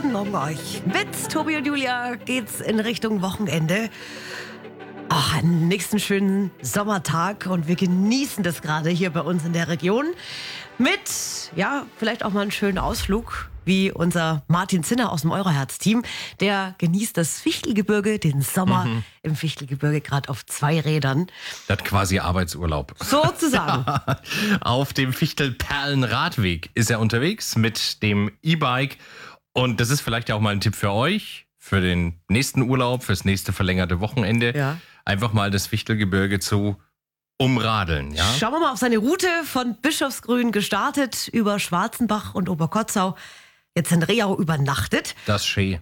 Guten Morgen euch. Mit Tobi und Julia geht's in Richtung Wochenende. Ach, einen nächsten schönen Sommertag und wir genießen das gerade hier bei uns in der Region mit, ja, vielleicht auch mal einen schönen Ausflug, wie unser Martin Zinner aus dem Euroherz-Team. Der genießt das Fichtelgebirge, den Sommer im Fichtelgebirge, gerade auf 2 Rädern. Das hat quasi Arbeitsurlaub. Sozusagen. Ja, auf dem Fichtelperlenradweg ist er unterwegs mit dem E-Bike. Und das ist vielleicht auch mal ein Tipp für euch, für den nächsten Urlaub, fürs nächste verlängerte Wochenende. Ja. Einfach mal das Fichtelgebirge zu umradeln. Ja? Schauen wir mal auf seine Route von Bischofsgrün gestartet, über Schwarzenbach und Oberkotzau. Jetzt in Rehau übernachtet. Das schön.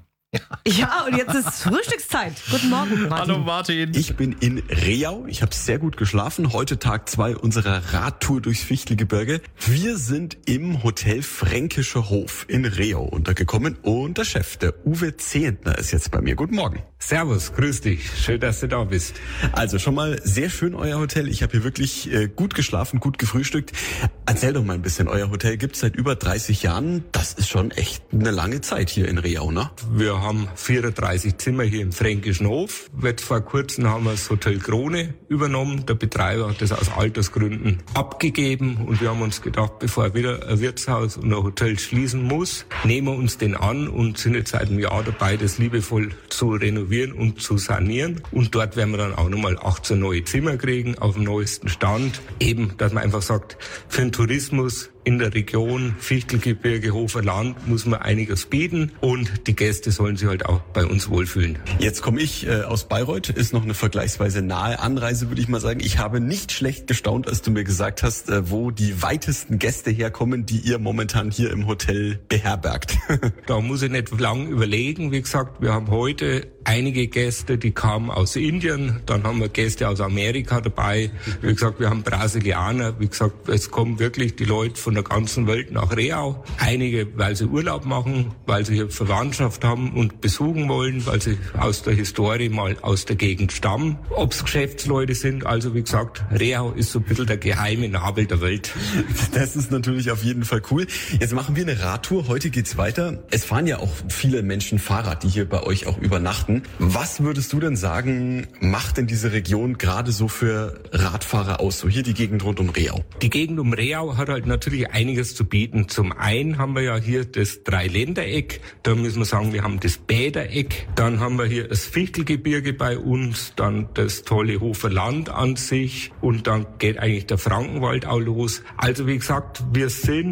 Ja, und jetzt ist Frühstückszeit. Guten Morgen, Martin. Hallo Martin. Ich bin in Rehau. Ich habe sehr gut geschlafen. Heute Tag 2 unserer Radtour durchs Fichtelgebirge. Wir sind im Hotel Fränkischer Hof in Rehau untergekommen und der Chef, der Uwe Zehntner, ist jetzt bei mir. Guten Morgen. Servus, grüß dich. Schön, dass du da bist. Also schon mal sehr schön euer Hotel. Ich habe hier wirklich gut geschlafen, gut gefrühstückt. Erzähl doch mal ein bisschen. Euer Hotel gibt's seit über 30 Jahren. Das ist schon echt eine lange Zeit hier in Rehau, ne? Wir haben 34 Zimmer hier im Fränkischen Hof. Jetzt vor kurzem haben wir das Hotel Krone übernommen. Der Betreiber hat das aus Altersgründen abgegeben und wir haben uns gedacht, bevor er wieder ein Wirtshaus und ein Hotel schließen muss, nehmen wir uns den an und sind jetzt seit einem Jahr dabei, das liebevoll zu renovieren und zu sanieren. Und dort werden wir dann auch nochmal 18 neue Zimmer kriegen auf dem neuesten Stand. Eben, dass man einfach sagt, für den Tourismus in der Region Fichtelgebirge, Hofer Land muss man einiges bieten und die Gäste sollen sich halt auch bei uns wohlfühlen. Jetzt komme ich aus Bayreuth, ist noch eine vergleichsweise nahe Anreise, würde ich mal sagen. Ich habe nicht schlecht gestaunt, als du mir gesagt hast, wo die weitesten Gäste herkommen, die ihr momentan hier im Hotel beherbergt. Da muss ich nicht lang überlegen. Wie gesagt, wir haben heute einige Gäste, die kamen aus Indien, dann haben wir Gäste aus Amerika dabei. Wie gesagt, wir haben Brasilianer. Wie gesagt, es kommen wirklich die Leute von der ganzen Welt nach Rehau. Einige, weil sie Urlaub machen, weil sie hier Verwandtschaft haben und besuchen wollen, weil sie aus der Historie mal aus der Gegend stammen. Ob es Geschäftsleute sind, also wie gesagt, Rehau ist so ein bisschen der geheime Nabel der Welt. Das ist natürlich auf jeden Fall cool. Jetzt machen wir eine Radtour. Heute geht's weiter. Es fahren ja auch viele Menschen Fahrrad, die hier bei euch auch übernachten. Was würdest du denn sagen, macht denn diese Region gerade so für Radfahrer aus? So hier die Gegend rund um Rehau. Die Gegend um Rehau hat halt natürlich einiges zu bieten. Zum einen haben wir ja hier das Dreiländereck. Da müssen wir sagen, wir haben das Bädereck. Dann haben wir hier das Fichtelgebirge bei uns. Dann das tolle Hofer Land an sich. Und dann geht eigentlich der Frankenwald auch los. Also wie gesagt, wir sind